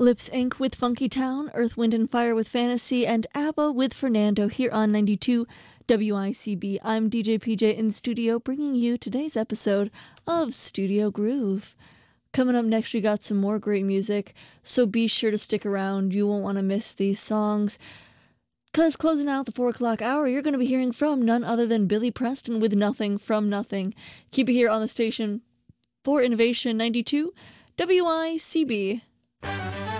Lips Inc. with Funky Town, Earth, Wind and Fire with Fantasy, and ABBA with Fernando here on 92 WICB. I'm DJ PJ in studio bringing you today's episode of Studio Groove. Coming up next, we got some more great music, so be sure to stick around. You won't want to miss these songs. Because closing out the 4 o'clock hour, you're going to be hearing from none other than Billy Preston with Nothing from Nothing. Keep it here on the station for Innovation 92 WICB.